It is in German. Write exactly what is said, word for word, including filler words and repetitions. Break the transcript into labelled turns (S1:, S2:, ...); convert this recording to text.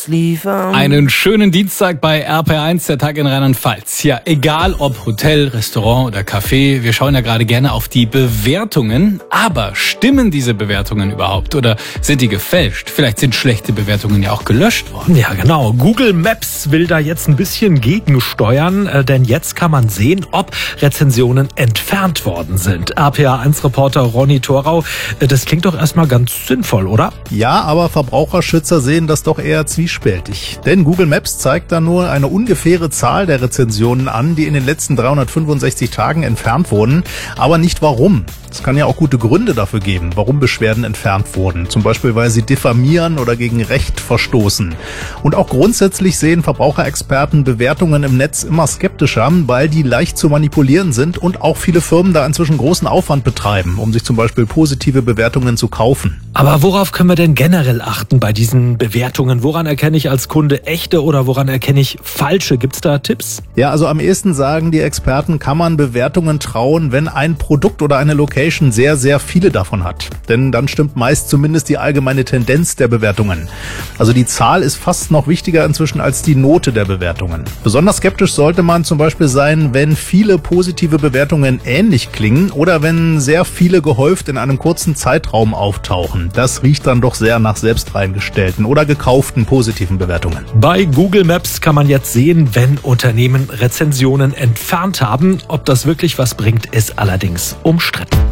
S1: ausliefern.
S2: Einen schönen Dienstag bei R P R eins, der Tag in Rheinland-Pfalz. Ja, egal ob Hotel, Restaurant oder Café, wir schauen ja gerade gerne auf die Bewertungen. Aber stimmen diese Bewertungen überhaupt oder sind die gefälscht? Vielleicht sind schlechte Bewertungen ja auch gelöscht worden.
S3: Ja, genau. Google Maps will da jetzt ein bisschen gegensteuern, äh, denn jetzt kann man sehen, ob Rezensionen entfernt worden sind. R P R eins Reporter Ronny Thorau, äh, das klingt doch erstmal ganz sinnvoll, oder?
S4: Ja, aber Verbraucherschützer sehen das doch eher zwiespältig. Denn Google Maps zeigt da nur eine ungefähre Zahl der Rezensionen an, die in den letzten dreihundertfünfundsechzig Tagen entfernt wurden, aber nicht warum. Es kann ja auch gute Gründe dafür geben, warum Beschwerden entfernt wurden. Zum Beispiel, weil sie diffamieren oder gegen Recht verstoßen. Und auch grundsätzlich sehen Verbraucherexperten Bewertungen im Netz immer skeptischer, weil die leicht zu manipulieren sind und auch viele Firmen da inzwischen großen Aufwand betreiben, um sich zum Beispiel positive Bewertungen zu kaufen.
S3: Aber worauf können wir denn generell achten bei diesen Bewertungen? Woran erkenne ich als Kunde echte oder woran erkenne ich falsche? Gibt's da Tipps?
S4: Ja, also am ehesten sagen die Experten, kann man Bewertungen trauen, wenn ein Produkt oder eine Location sehr, sehr viele davon hat. Denn dann stimmt meist zumindest die allgemeine Tendenz der Bewertungen. Also die Zahl ist fast noch wichtiger inzwischen als die Note der Bewertungen. Besonders skeptisch sollte man zum Beispiel sein, wenn viele positive Bewertungen ähnlich klingen oder wenn sehr viele gehäuft in einem kurzen Zeitraum auftauchen. Das riecht dann doch sehr nach selbst reingestellten oder gekauften positiven Bewertungen.
S3: Bei Google Maps kann man jetzt sehen, wenn Unternehmen Rezensionen entfernt haben. Ob das wirklich was bringt, ist allerdings umstritten.